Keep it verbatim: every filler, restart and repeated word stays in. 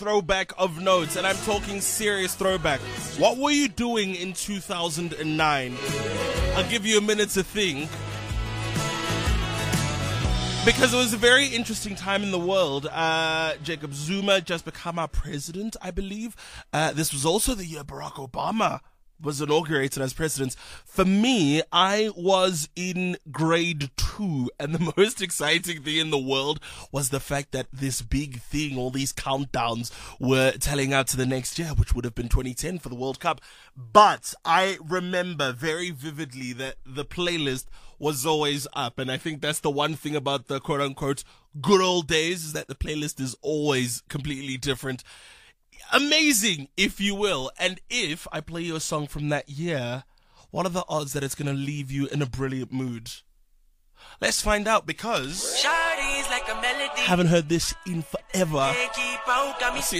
throwback of notes, and I'm talking serious throwback. What were you doing in two thousand nine? I'll give you a minute to think. Because it was a very interesting time in the world. Uh, Jacob Zuma just became our president, I believe. Uh, this was also the year Barack Obama was inaugurated as president. For me, I was in grade two, and the most exciting thing in the world was the fact that this big thing, all these countdowns were telling out to the next year, which would have been twenty ten for the World Cup. But I remember very vividly that the playlist was always up, and I think that's the one thing about the quote-unquote good old days, is that the playlist is always completely different. Amazing, if you will. And if I play you a song from that year, what are the odds that it's going to leave you in a brilliant mood? Let's find out, because Shawty's like a melody. I haven't heard this in forever. Can't keep on, got me See